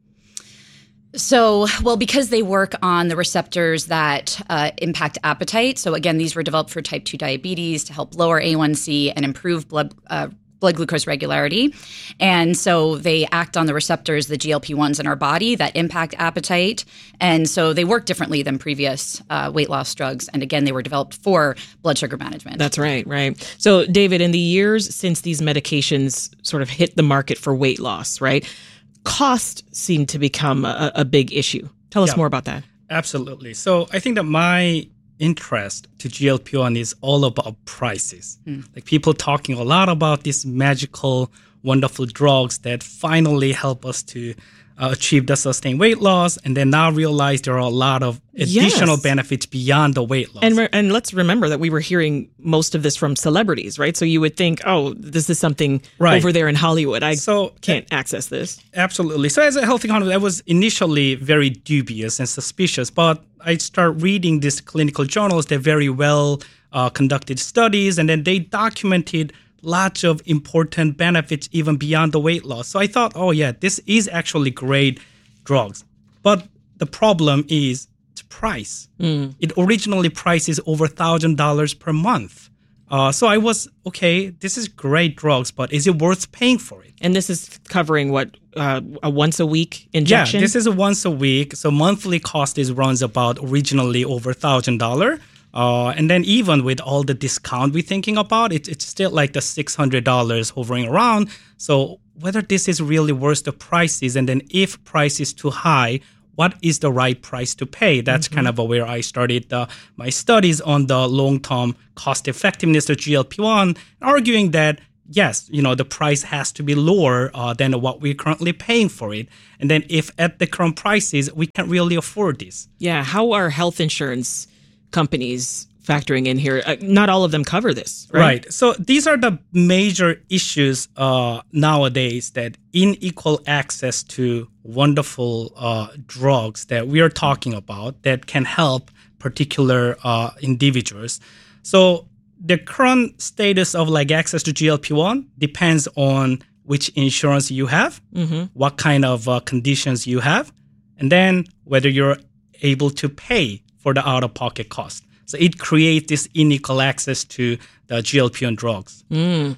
So, well, because they work on the receptors that uh, impact appetite. So again, these were developed for type two diabetes to help lower A one C and improve blood uh, blood glucose regularity. And so they act on the receptors, the G L P ones in our body that impact appetite. And so they work differently than previous uh, weight loss drugs. And again, they were developed for blood sugar management. That's right, right. So David, in the years since these medications sort of hit the market for weight loss, right, cost seemed to become a, a big issue. Tell us yeah, more about that. Absolutely. So I think that my interest to G L P one is all about prices. Mm. Like people talking a lot about these magical, wonderful drugs that finally help us to uh, achieve the sustained weight loss, and then now realize there are a lot of additional yes. benefits beyond the weight loss. And re- and let's remember that we were hearing most of this from celebrities, right? So you would think, oh, this is something right. over there in Hollywood. I so, can't uh, access this. Absolutely. So as a health economist, I was initially very dubious and suspicious, but I start reading these clinical journals. They're very well uh, conducted studies, and then they documented lots of important benefits even beyond the weight loss. So I thought, oh yeah, this is actually great drugs. But the problem is its price. Mm. It originally prices over one thousand dollars per month. Uh, so I was, okay, this is great drugs, but is it worth paying for it? And this is covering what, uh, a once a week injection? Yeah, this is a once a week. So monthly cost is runs about originally over one thousand dollars. Uh, and then even with all the discount we're thinking about, it, it's still like the six hundred dollars hovering around. So whether this is really worth the prices, and then if price is too high, what is the right price to pay? That's mm-hmm. kind of where I started uh, my studies on the long-term cost effectiveness of G L P one, arguing that, yes, you know, the price has to be lower uh, than what we're currently paying for it. And then if at the current prices, we can't really afford this. Yeah, how are health insurance companies factoring in here? Uh, not all of them cover this, right? Right. So these are the major issues uh, nowadays, that unequal access to wonderful uh, drugs that we are talking about that can help particular uh, individuals. So the current status of like access to G L P one depends on which insurance you have, mm-hmm. what kind of uh, conditions you have, and then whether you're able to pay for the out-of-pocket cost. So it creates this unequal access to the G L P one drugs. Mm.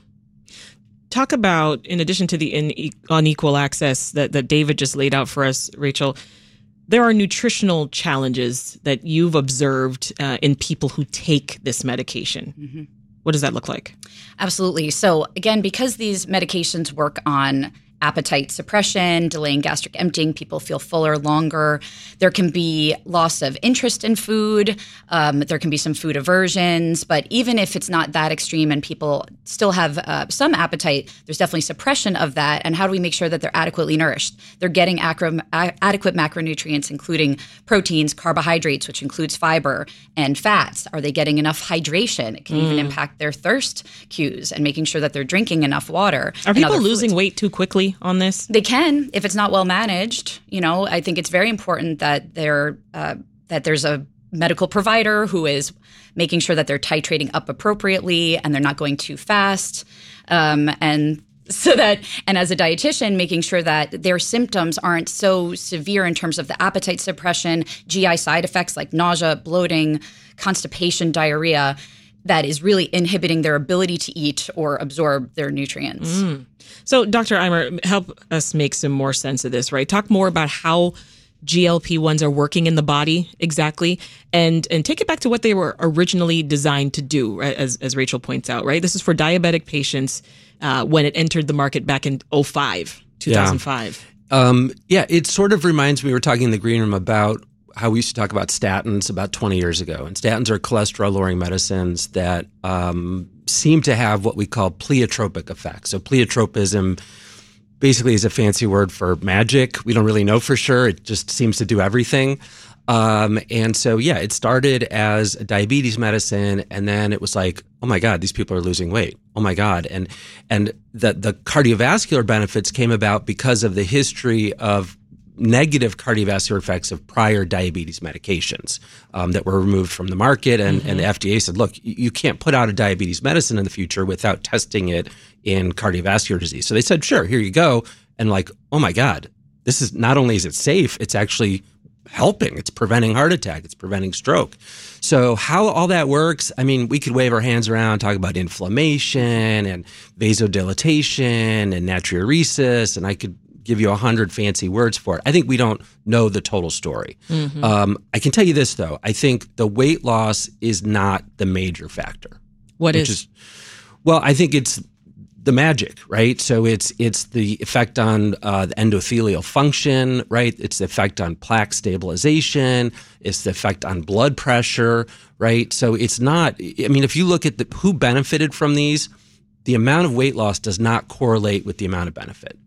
Talk about, in addition to the in- unequal access that, that David just laid out for us, Rachel, there are nutritional challenges that you've observed uh, in people who take this medication. Mm-hmm. What does that look like? Absolutely. So again, because these medications work on appetite suppression, delaying gastric emptying, people feel fuller longer. There can be loss of interest in food. Um, there can be some food aversions. But even if it's not that extreme and people still have uh, some appetite, there's definitely suppression of that. And how do we make sure that they're adequately nourished? They're getting acro- a- adequate macronutrients, including proteins, carbohydrates, which includes fiber, and fats. Are they getting enough hydration? It can mm. even impact their thirst cues and making sure that they're drinking enough water. Are people losing fluids. weight too quickly on this? They can, if it's not well managed. You know, I think it's very important that there uh, that there's a medical provider who is making sure that they're titrating up appropriately and they're not going too fast, um, and so that, and as a dietitian, making sure that their symptoms aren't so severe in terms of the appetite suppression, G I side effects like nausea, bloating, constipation, diarrhea, that is really inhibiting their ability to eat or absorb their nutrients. Mm. So, Doctor Eimer, help us make some more sense of this, right? Talk more about how G L P ones are working in the body exactly, and and take it back to what they were originally designed to do, right? as, as Rachel points out, right? This is for diabetic patients uh, when it entered the market back in oh five, two thousand five. Yeah. Um, yeah, it sort of reminds me, we were talking in the green room about how we used to talk about statins about twenty years ago. And statins are cholesterol-lowering medicines that um, seem to have what we call pleiotropic effects. So pleiotropism basically is a fancy word for magic. We don't really know for sure. It just seems to do everything. Um, and so, yeah, it started as a diabetes medicine, and then it was like, oh my God, these people are losing weight. Oh my God. And and the, the cardiovascular benefits came about because of the history of negative cardiovascular effects of prior diabetes medications um, that were removed from the market. And, mm-hmm. and the F D A said, look, you can't put out a diabetes medicine in the future without testing it in cardiovascular disease. So they said, sure, here you go. And like, oh my God, this is not only is it safe, it's actually helping. It's preventing heart attack. It's preventing stroke. So how all that works, I mean, we could wave our hands around, talk about inflammation and vasodilatation and natriuresis, and I could give you a hundred fancy words for it. I think we don't know the total story. Mm-hmm. Um, I can tell you this, though. I think the weight loss is not the major factor. What is? is? Well, I think it's the magic, right? So it's it's the effect on uh, the endothelial function, right? It's the effect on plaque stabilization. It's the effect on blood pressure, right? So it's not, I mean, if you look at the, who benefited from these, the amount of weight loss does not correlate with the amount of benefit,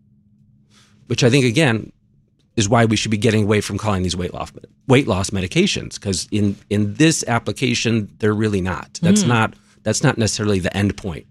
which I think, again, is why we should be getting away from calling these weight loss weight loss medications, because in, in this application, they're really not. That's mm. not that's not necessarily the end point.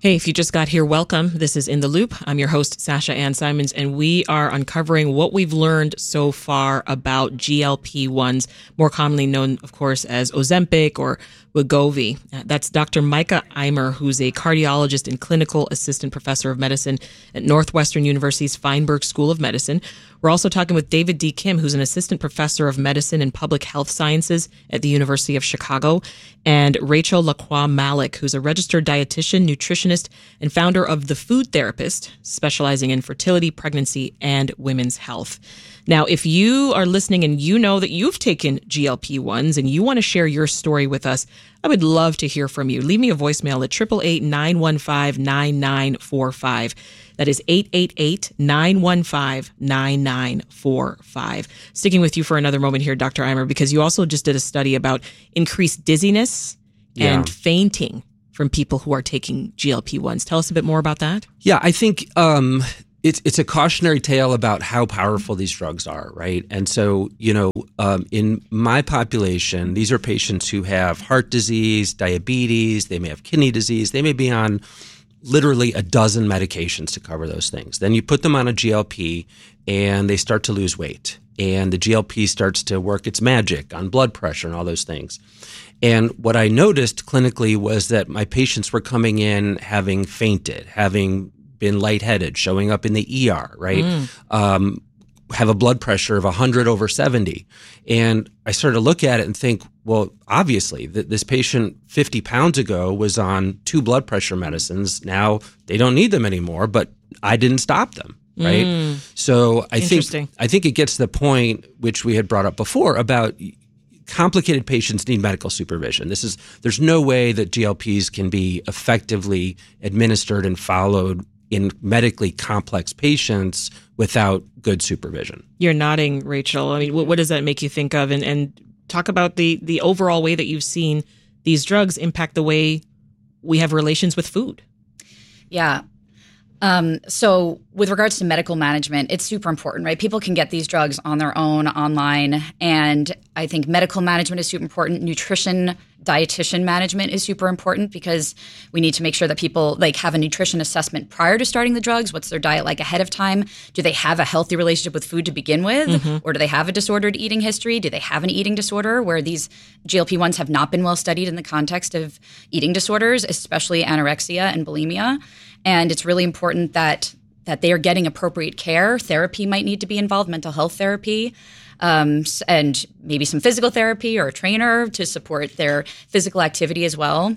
Hey, if you just got here, welcome. This is In the Loop. I'm your host, Sasha Ann Simons, and we are uncovering what we've learned so far about G L P ones, more commonly known, of course, as Ozempic or Wegovy. That's Doctor Micah Eimer, who's a cardiologist and clinical assistant professor of medicine at Northwestern University's Feinberg School of Medicine. We're also talking with David D. Kim, who's an assistant professor of medicine and public health sciences at the University of Chicago, and Rachel Lacroix Malik, who's a registered dietitian, nutritionist, and founder of The Food Therapist, specializing in fertility, pregnancy, and women's health. Now, if you are listening and you know that you've taken G L P ones and you want to share your story with us, I would love to hear from you. Leave me a voicemail at eight eight eight, nine one five, nine nine four five. That is eight eight eight, nine one five, nine nine four five. Sticking with you for another moment here, Doctor Eimer, because you also just did a study about increased dizziness Yeah. and fainting from people who are taking G L P ones. Tell us a bit more about that. Yeah, I think um, it's it's a cautionary tale about how powerful these drugs are, right? And so, you know, um, in my population, these are patients who have heart disease, diabetes, they may have kidney disease, they may be on literally a dozen medications to cover those things. Then you put them on a G L P and they start to lose weight. And the G L P starts to work its magic on blood pressure and all those things. And what I noticed clinically was that my patients were coming in having fainted, having been lightheaded, showing up in the E R, right? Mm. Um, have a blood pressure of one hundred over seventy. And I started to look at it and think, well, obviously, th- this patient fifty pounds ago was on two blood pressure medicines. Now they don't need them anymore, but I didn't stop them, right? Mm. So I Interesting. think I think it gets to the point, which we had brought up before, about complicated patients need medical supervision. This is there's no way that G L Ps can be effectively administered and followed in medically complex patients without good supervision. You're nodding, Rachel. I mean, what, what does that make you think of? And, and talk about the the overall way that you've seen these drugs impact the way we have relations with food. Yeah. Um, so with regards to medical management, it's super important, right? People can get these drugs on their own online. And I think medical management is super important. Nutrition, dietitian management is super important because we need to make sure that people like have a nutrition assessment prior to starting the drugs. What's their diet like ahead of time? Do they have a healthy relationship with food to begin with? Mm-hmm. Or do they have a disordered eating history? Do they have an eating disorder where these G L P ones have not been well studied in the context of eating disorders, especially anorexia and bulimia? And it's really important that that they are getting appropriate care. Therapy might need to be involved, mental health therapy, um, and maybe some physical therapy or a trainer to support their physical activity as well.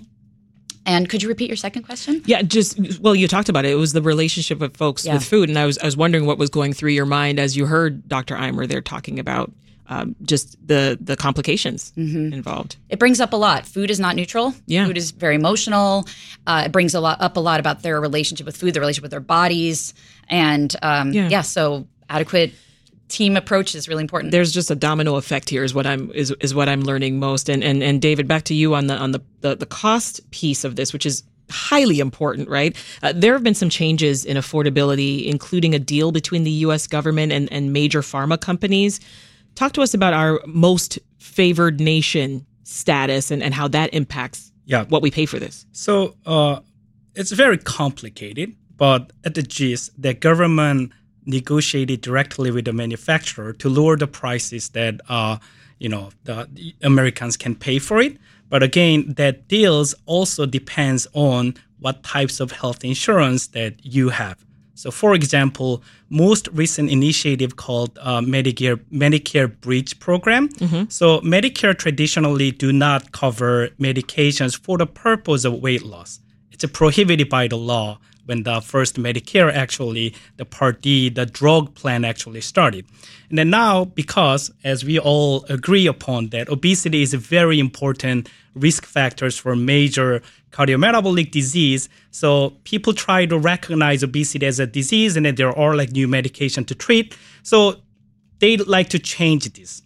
And could you repeat your second question? Yeah, just, well, you talked about it. It was the relationship with folks Yeah. with food. And I was I was wondering what was going through your mind as you heard Doctor Eimer there talking about um, just the, the complications Mm-hmm. involved. It brings up a lot. Food is not neutral. Yeah. Food is very emotional. Uh, it brings a lot up a lot about their relationship with food, their relationship with their bodies. And um, Yeah. yeah, so adequate team approach is really important. There's just a domino effect here is what I'm is, is what I'm learning most. And and and David, back to you on the on the the, the cost piece of this, which is highly important, right? Uh, there have been some changes in affordability, including a deal between the U S government and, and major pharma companies. Talk to us about our most favored nation status and, and how that impacts Yeah. what we pay for this. So uh, it's very complicated, but at the gist, the government negotiated directly with the manufacturer to lower the prices that uh, you know the, the Americans can pay for it. But again, that deals also depends on what types of health insurance that you have. So, for example, most recent initiative called uh, Medicare Medicare Bridge Program. Mm-hmm. So, Medicare traditionally do not cover medications for the purpose of weight loss. It's prohibited by the law when the first Medicare actually, the Part D, the drug plan actually started. And then now, because as we all agree upon that obesity is a very important risk factors for major cardiometabolic disease, so people try to recognize obesity as a disease, and then there are like new medication to treat. So they like to change this.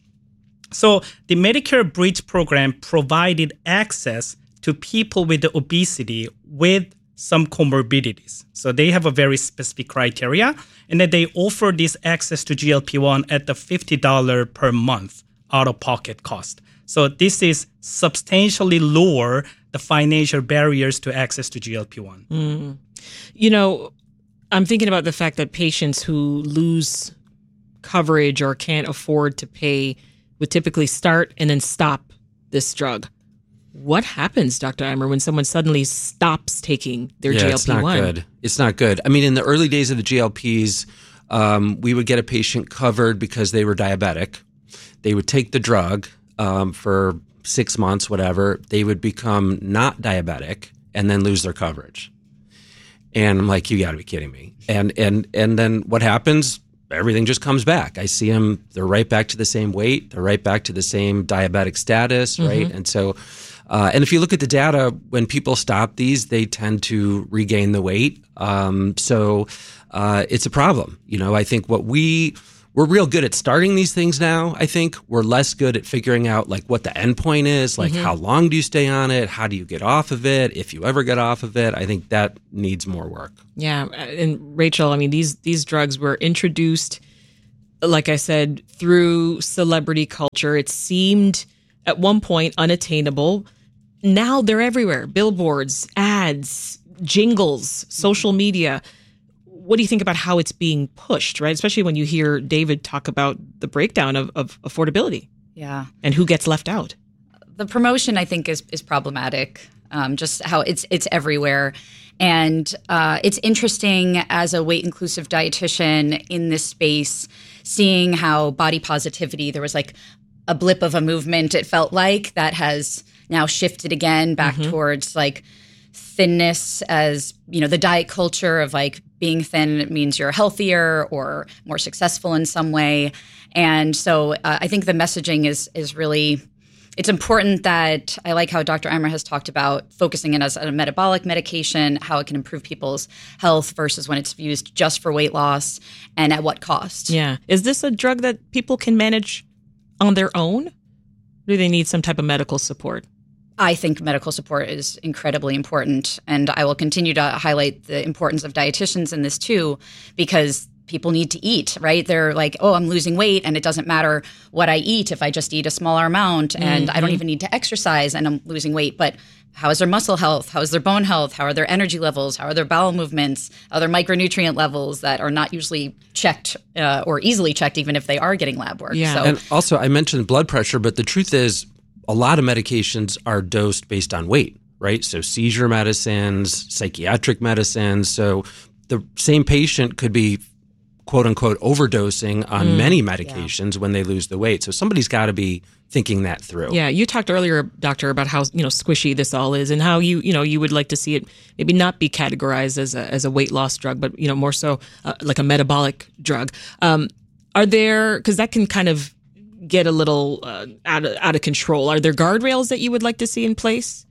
So the Medicare Bridge Program provided access to people with the obesity with some comorbidities. So they have a very specific criteria, and then they offer this access to G L P one at the fifty dollars per month out-of-pocket cost. So this is substantially lower the financial barriers to access to G L P one. Mm. You know, I'm thinking about the fact that patients who lose coverage or can't afford to pay would typically start and then stop this drug. What happens, Doctor Eimer, when someone suddenly stops taking their yeah, G L P one? It's not good. It's not good. I mean, in the early days of the G L Ps, um, we would get a patient covered because they were diabetic. They would take the drug um, for six months, whatever. They would become not diabetic and then lose their coverage. And I'm like, you got to be kidding me. And and and then what happens? Everything just comes back. I see them, they're right back to the same weight. They're right back to the same diabetic status, right? Mm-hmm. And so, uh, and if you look at the data, when people stop these, they tend to regain the weight. Um, so uh, it's a problem. You know, I think what we, we're real good at starting these things now. I think we're less good at figuring out like what the end point is, like mm-hmm. how long do you stay on it? How do you get off of it? If you ever get off of it, I think that needs more work. Yeah. And Rachel, I mean, these, these drugs were introduced, like I said, through celebrity culture. It seemed at one point unattainable. Now they're everywhere. Billboards, ads, jingles, social media. What do you think about how it's being pushed, right? Especially when you hear David talk about the breakdown of, of affordability. Yeah. And who gets left out. The promotion, I think, is is problematic. Um, just how it's it's everywhere. And uh, it's interesting as a weight-inclusive dietitian in this space, seeing how body positivity, there was like a blip of a movement, it felt like, that has now shifted again back mm-hmm. towards like thinness as, you know, the diet culture of like being thin means you're healthier or more successful in some way. And so uh, I think the messaging is is really, it's important that I like how Doctor Eimer has talked about focusing in as a metabolic medication, how it can improve people's health versus when it's used just for weight loss and at what cost. Yeah. Is this a drug that people can manage on their own? Or do they need some type of medical support? I think medical support is incredibly important, and I will continue to highlight the importance of dietitians in this too, because people need to eat, right? They're like, oh, I'm losing weight, and it doesn't matter what I eat if I just eat a smaller amount, and mm-hmm. I don't even need to exercise, and I'm losing weight. But how is their muscle health? How is their bone health? How are their energy levels? How are their bowel movements? How are their micronutrient levels that are not usually checked uh, or easily checked, even if they are getting lab work? Yeah. So, and also, I mentioned blood pressure, but the truth is, a lot of medications are dosed based on weight, right? So seizure medicines, psychiatric medicines. So the same patient could be, quote unquote, overdosing on mm, many medications yeah. when they lose the weight. So somebody's got to be thinking that through. Yeah, you talked earlier, Doctor, about how, you know, squishy this all is and how you, you know, you would like to see it maybe not be categorized as a, as a weight loss drug, but, you know, more so uh, like a metabolic drug. Um, are there, because that can kind of get a little uh, out of, out of control. Are there guardrails that you would like to see in place?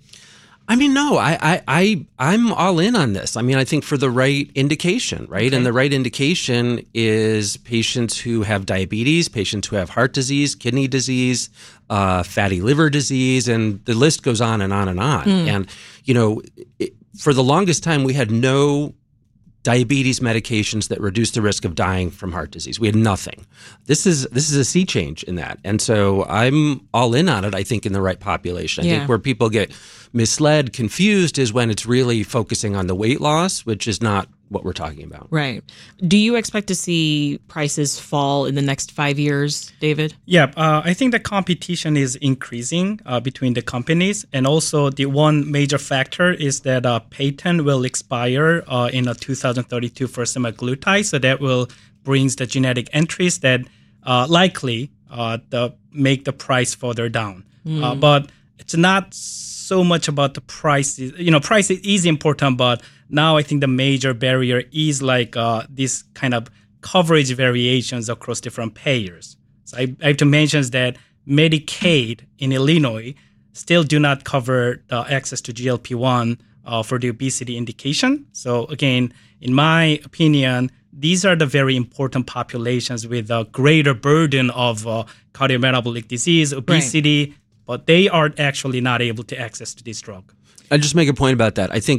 I mean, no, I, I, I, I'm all in on this. I mean, I think for the right indication, right? Okay. And the right indication is patients who have diabetes, patients who have heart disease, kidney disease, uh, fatty liver disease, and the list goes on and on and on. Mm. And, you know, it, for the longest time, we had no diabetes medications that reduce the risk of dying from heart disease. We had nothing. This is this is a sea change in that. And so I'm all in on it, I think, in the right population. I yeah. think where people get misled, confused is when it's really focusing on the weight loss, which is not what we're talking about. Right. Do you expect to see prices fall in the next five years, David? Yeah, uh, I think the competition is increasing uh, between the companies. And also the one major factor is that uh, patent will expire uh, in uh, two thousand thirty-two for semaglutide. So that will brings the genetic entries that uh, likely uh, the, make the price further down. Mm. Uh, but it's not so much about the price. You know, price is important, but now I think the major barrier is like uh, this kind of coverage variations across different payers. So I, I have to mention that Medicaid in Illinois still do not cover the access to G L P one uh, for the obesity indication. So again, in my opinion, these are the very important populations with a greater burden of uh, cardiometabolic disease, obesity, right. but they are actually not able to access to this drug. I just make a point about that. I think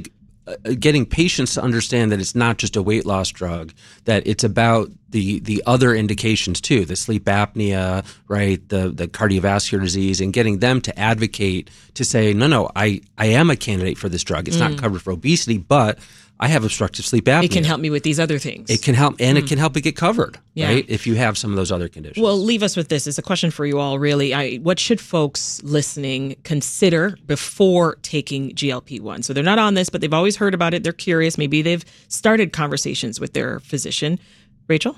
uh, getting patients to understand that it's not just a weight loss drug, that it's about the the other indications too, the sleep apnea, right, the the cardiovascular disease, and getting them to advocate to say, no, no, I, I am a candidate for this drug. It's Mm. not covered for obesity, but I have obstructive sleep apnea. It can help me with these other things. It can help, and Mm. it can help it get covered, Yeah. right, if you have some of those other conditions. Well, leave us with this. It's a question for you all, really. I, what should folks listening consider before taking G L P one? So they're not on this, but they've always heard about it. They're curious. Maybe they've started conversations with their physician. Rachel?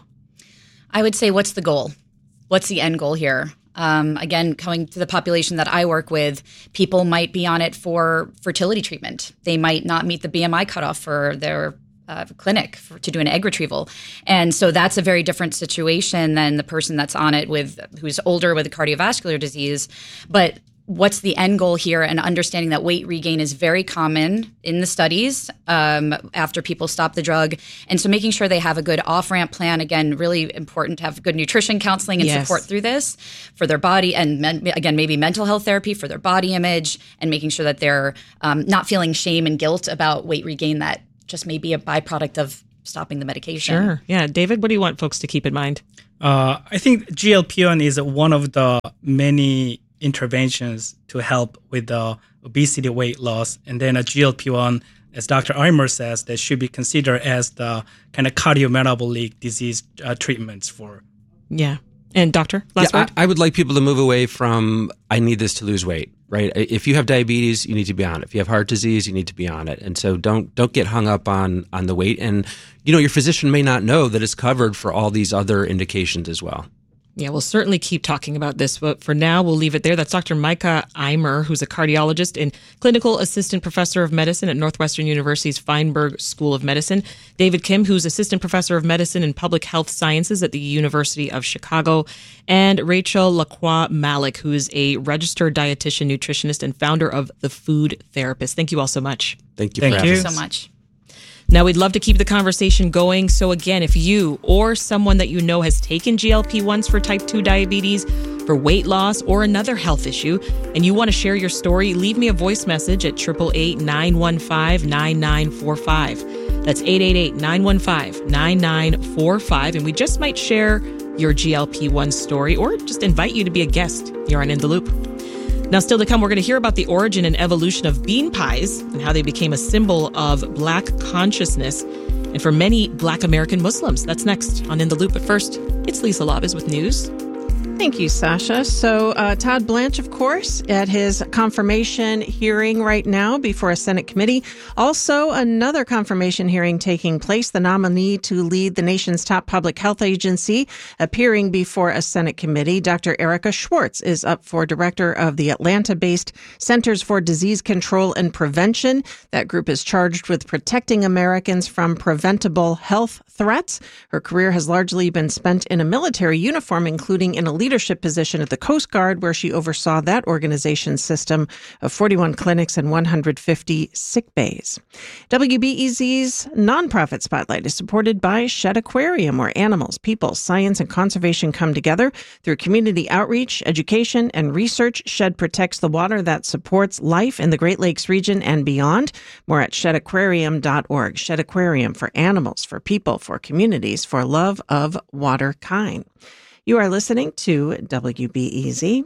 I would say, what's the goal? What's the end goal here? Um, again, coming to the population that I work with, people might be on it for fertility treatment. They might not meet the B M I cutoff for their uh, clinic for, to do an egg retrieval. And so that's a very different situation than the person that's on it with who's older with a cardiovascular disease. But what's the end goal here, and understanding that weight regain is very common in the studies um, after people stop the drug. And so making sure they have a good off-ramp plan, again, really important to have good nutrition counseling and Yes. support through this for their body. And men, again, maybe mental health therapy for their body image, and making sure that they're um, not feeling shame and guilt about weight regain that just may be a byproduct of stopping the medication. Sure. Yeah. David, what do you want folks to keep in mind? Uh, I think G L P one is one of the many interventions to help with the obesity weight loss. And then a G L P one, as Doctor Eimer says, that should be considered as the kind of cardiometabolic disease uh, treatments for. Yeah. And doctor, last yeah, word? I, I would like people to move away from, I need this to lose weight, right? If you have diabetes, you need to be on it. If you have heart disease, you need to be on it. And so don't don't get hung up on on the weight. And, you know, your physician may not know that it's covered for all these other indications as well. Yeah, we'll certainly keep talking about this, but for now, we'll leave it there. That's Doctor Micah Eimer, who's a cardiologist and clinical assistant professor of medicine at Northwestern University's Feinberg School of Medicine. David Kim, who's assistant professor of medicine and public health sciences at the University of Chicago. And Rachel Lacroix Malik, who is a registered dietitian, nutritionist, and founder of The Food Therapist. Thank you all so much. Thank you Thank for you. having so us. much. Now, we'd love to keep the conversation going. So again, if you or someone that you know has taken G L P ones for type two diabetes, for weight loss, or another health issue, and you want to share your story, leave me a voice message at eight eight eight, nine one five, nine nine four five. That's eight eight eight, nine one five, nine nine four five. And we just might share your G L P one story or just invite you to be a guest here on In the Loop. Now, still to come, we're going to hear about the origin and evolution of bean pies and how they became a symbol of Black consciousness, and for many Black American Muslims. That's next on In the Loop. But first, it's Lisa Labas with news. Thank you, Sasha. So uh, Todd Blanche, of course, at his confirmation hearing right now before a Senate committee. Also, another confirmation hearing taking place. The nominee to lead the nation's top public health agency appearing before a Senate committee. Doctor Erica Schwartz is up for director of the Atlanta-based Centers for Disease Control and Prevention. That group is charged with protecting Americans from preventable health threats. Her career has largely been spent in a military uniform, including in a leadership position at the Coast Guard, where she oversaw that organization's system of forty-one clinics and one hundred fifty sick bays. W B E Z's nonprofit spotlight is supported by Shed Aquarium, where animals, people, science, and conservation come together through community outreach, education, and research. Shed protects the water that supports life in the Great Lakes region and beyond. More at shed aquarium dot org. Shed Aquarium, for animals, for people, for communities, for love of water kind. You are listening to W B E Z.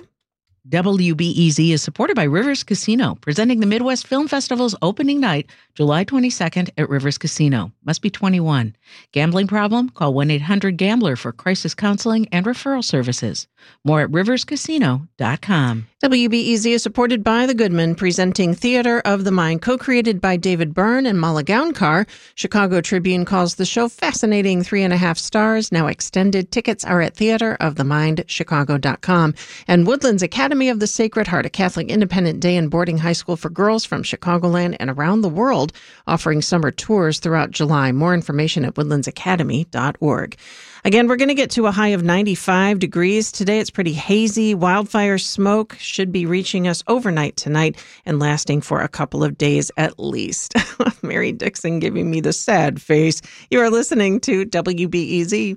W B E Z is supported by Rivers Casino, presenting the Midwest Film Festival's opening night, July twenty-second at Rivers Casino. Must be twenty-one. Gambling problem? Call one eight hundred gambler for crisis counseling and referral services. More at rivers casino dot com. W B E Z is supported by The Goodman, presenting Theater of the Mind, co-created by David Byrne and Mala Gownkar. Chicago Tribune calls the show fascinating, three and a half stars. Now extended. Tickets are at theater of the mind chicago dot com. And Woodlands Academy of the Sacred Heart, a Catholic independent day and boarding high school for girls from Chicagoland and around the world, offering summer tours throughout July. More information at woodlands academy dot org. Again, we're going to get to a high of ninety-five degrees. Today it's pretty hazy. Wildfire smoke should be reaching us overnight tonight and lasting for a couple of days at least. Mary Dixon giving me the sad face. You are listening to W B E Z.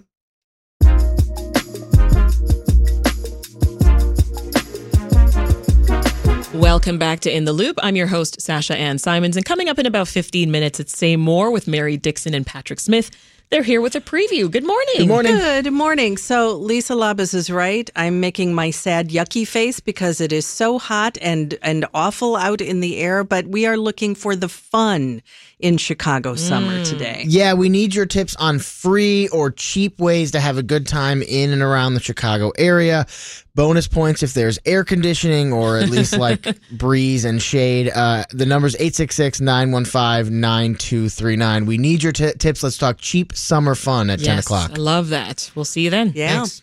Welcome back to In the Loop. I'm your host, Sasha Ann Simons. And coming up in about fifteen minutes, it's Say More with Mary Dixon and Patrick Smith. They're here with a preview. Good morning. Good morning. Good morning. So Lisa Labas is right. I'm making my sad, yucky face because it is so hot and, and awful out in the air, but we are looking for the fun in Chicago summer Mm. today. Yeah, we need your tips on free or cheap ways to have a good time in and around the Chicago area. Bonus points if there's air conditioning or at least like breeze and shade. Uh, the number's eight six six, nine one five, nine two three nine. We need your t- tips. Let's talk cheap summer fun at yes, ten o'clock. I love that. We'll see you then. Yeah. Thanks.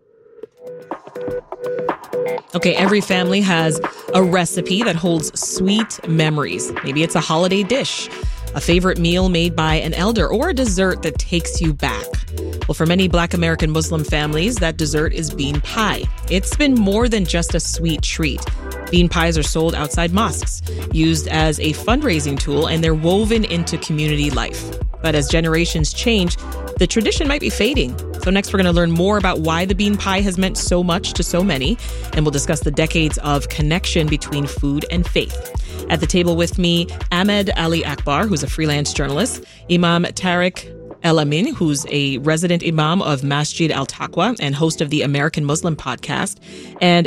Okay, every family has a recipe that holds sweet memories. Maybe it's a holiday dish, a favorite meal made by an elder, or a dessert that takes you back. Well, for many Black American Muslim families, that dessert is bean pie. It's been more than just a sweet treat. Bean pies are sold outside mosques, used as a fundraising tool, and they're woven into community life. But as generations change, the tradition might be fading. So next, we're going to learn more about why the bean pie has meant so much to so many, and we'll discuss the decades of connection between food and faith. At the table with me, Ahmed Ali Akbar, who's a freelance journalist, Imam Tariq El Amin, who's a resident imam of Masjid Al Taqwa and host of the American Muslim podcast, and